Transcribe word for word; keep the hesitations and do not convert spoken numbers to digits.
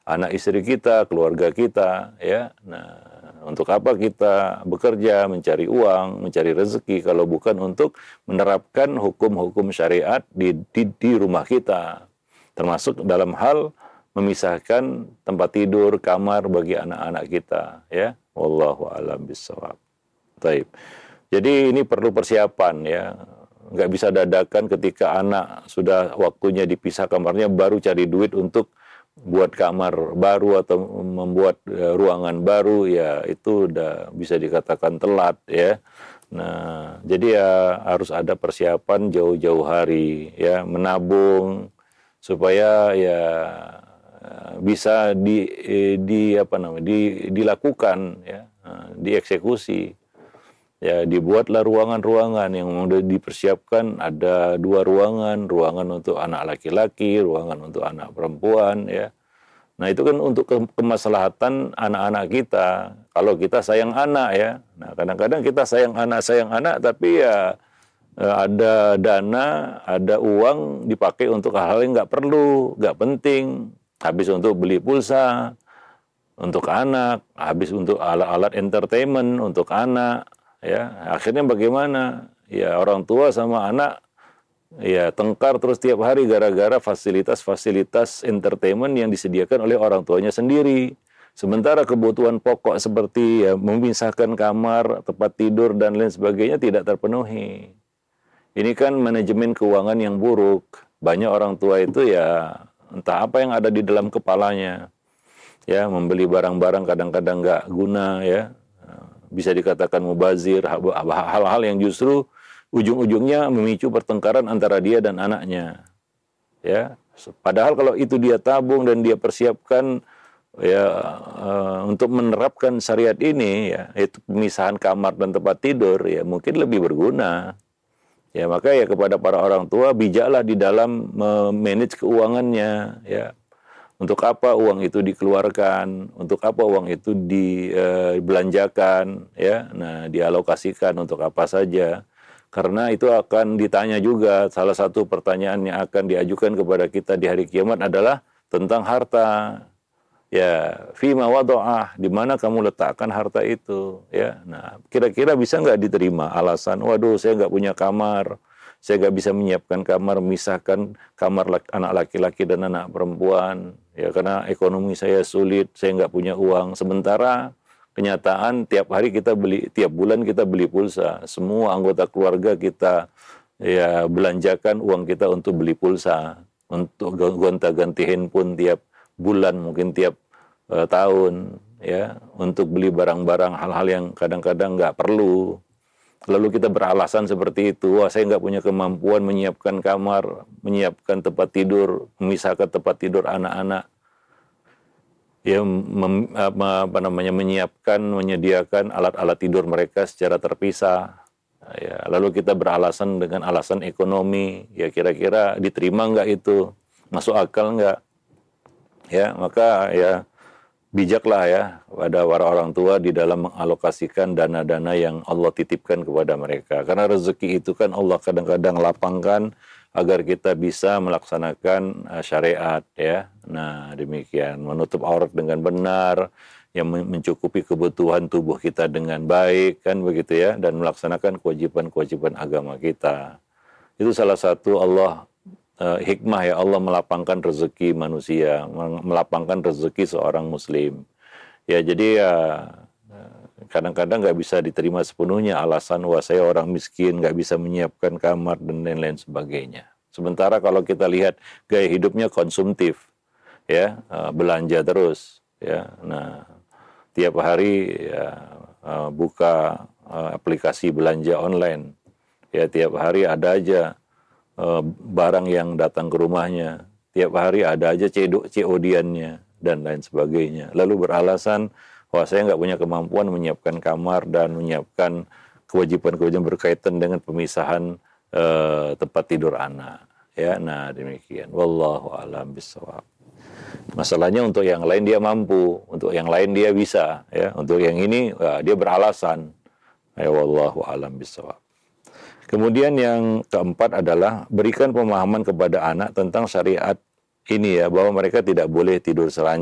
anak istri kita, keluarga kita, ya. Nah, untuk apa kita bekerja, mencari uang, mencari rezeki kalau bukan untuk menerapkan hukum-hukum syariat di, di di rumah kita, termasuk dalam hal memisahkan tempat tidur, kamar bagi anak-anak kita, ya. Wallahu a'lam bishawab. Taib. Jadi ini perlu persiapan, ya. Nggak bisa dadakan ketika anak sudah waktunya dipisah kamarnya baru cari duit untuk buat kamar baru atau membuat uh, ruangan baru, ya itu udah bisa dikatakan telat, ya. Nah, jadi ya harus ada persiapan jauh-jauh hari, ya, menabung supaya ya bisa di di apa namanya di dilakukan, ya, dieksekusi. Ya, dibuatlah ruangan-ruangan yang sudah dipersiapkan, ada dua ruangan, ruangan untuk anak laki-laki, ruangan untuk anak perempuan, ya. Nah, itu kan untuk ke kemaslahatan anak-anak kita. Kalau kita sayang anak, ya. Nah, kadang-kadang kita sayang anak, sayang anak, tapi ya ada dana, ada uang dipakai untuk hal-hal yang nggak perlu, nggak penting. Habis untuk beli pulsa untuk anak, habis untuk alat-alat entertainment untuk anak. Ya, akhirnya bagaimana? Ya, orang tua sama anak ya tengkar terus tiap hari gara-gara fasilitas-fasilitas entertainment yang disediakan oleh orang tuanya sendiri. Sementara kebutuhan pokok seperti ya memisahkan kamar, tempat tidur dan lain sebagainya tidak terpenuhi. Ini kan manajemen keuangan yang buruk. Banyak orang tua itu ya entah apa yang ada di dalam kepalanya. Ya, membeli barang-barang kadang-kadang nggak guna, ya. Bisa dikatakan mubazir, hal-hal yang justru ujung-ujungnya memicu pertengkaran antara dia dan anaknya. Ya, padahal kalau itu dia tabung dan dia persiapkan ya uh, untuk menerapkan syariat ini, ya, itu pemisahan kamar dan tempat tidur, ya mungkin lebih berguna. Ya, maka ya kepada para orang tua bijaklah di dalam memanage keuangannya, ya. Untuk apa uang itu dikeluarkan, untuk apa uang itu dibelanjakan, ya. Nah, dialokasikan untuk apa saja. Karena itu akan ditanya juga, salah satu pertanyaan yang akan diajukan kepada kita di hari kiamat adalah tentang harta. Ya, fima wada'ah, di mana kamu letakkan harta itu, ya. Nah, kira-kira bisa nggak diterima alasan, waduh saya nggak punya kamar, saya nggak bisa menyiapkan kamar, memisahkan kamar laki, anak laki-laki dan anak perempuan, ya karena ekonomi saya sulit, saya nggak punya uang. Sementara kenyataan tiap hari kita beli, tiap bulan kita beli pulsa, semua anggota keluarga kita ya belanjakan uang kita untuk beli pulsa, untuk gonta-ganti handphone tiap bulan, mungkin tiap uh, tahun, ya, untuk beli barang-barang hal-hal yang kadang-kadang nggak perlu. Lalu kita beralasan seperti itu, wah saya nggak punya kemampuan menyiapkan kamar, menyiapkan tempat tidur, memisahkan tempat tidur anak-anak, ya mem, apa, apa namanya menyiapkan, menyediakan alat-alat tidur mereka secara terpisah. Ya, lalu kita beralasan dengan alasan ekonomi, ya kira-kira diterima nggak itu, masuk akal nggak? Ya, maka ya bijaklah ya pada para orang tua di dalam mengalokasikan dana-dana yang Allah titipkan kepada mereka. Karena rezeki itu kan Allah kadang-kadang lapangkan agar kita bisa melaksanakan uh, syariat, ya. Nah, demikian, menutup aurat dengan benar, yang mencukupi kebutuhan tubuh kita dengan baik, kan begitu ya, dan melaksanakan kewajiban-kewajiban agama kita. Itu salah satu Allah Uh, hikmah ya Allah melapangkan rezeki manusia, melapangkan rezeki seorang muslim. Ya jadi ya kadang-kadang nggak bisa diterima sepenuhnya alasan wah saya orang miskin nggak bisa menyiapkan kamar dan lain-lain sebagainya. Sementara kalau kita lihat gaya hidupnya konsumtif, ya uh, belanja terus, ya. Nah tiap hari ya uh, buka uh, aplikasi belanja online, ya tiap hari ada aja barang yang datang ke rumahnya, tiap hari ada aja C O D-annya dan lain sebagainya. Lalu beralasan, wah saya nggak punya kemampuan menyiapkan kamar dan menyiapkan kewajiban-kewajiban berkaitan dengan pemisahan uh, tempat tidur anak. Ya, nah demikian. Wallahu a'lam bishawab. Masalahnya untuk yang lain dia mampu, untuk yang lain dia bisa, ya. Untuk yang ini wah, dia beralasan. Ya, wallahu a'lam bishawab. Kemudian yang keempat adalah berikan pemahaman kepada anak tentang syariat ini ya, bahwa mereka tidak boleh tidur seranjang.